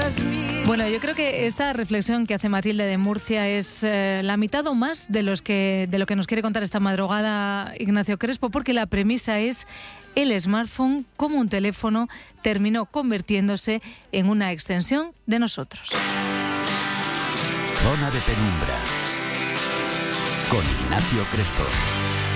Bueno, yo creo que esta reflexión que hace Matilde de Murcia es la mitad o más de lo que nos quiere contar esta madrugada Ignacio Crespo, porque la premisa es: el smartphone, como un teléfono, terminó convirtiéndose en una extensión de nosotros. Zona de Penumbra con Ignacio Crespo.